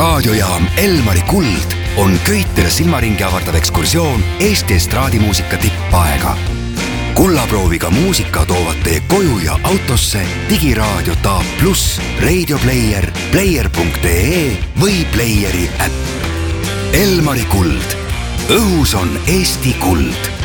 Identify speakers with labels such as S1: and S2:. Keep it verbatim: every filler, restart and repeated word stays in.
S1: raadiojaam Elmari Kuld on köitele silmaringi avardav ekskursioon Eesti estraadimuusika tippaega. Kullaprooviga muusika toovad teie koju ja autosse digiraadio Taab Plus, Radio Player, player punkt ee või Playeri äpp. Elmari Kuld. Õhus on Eesti kuld.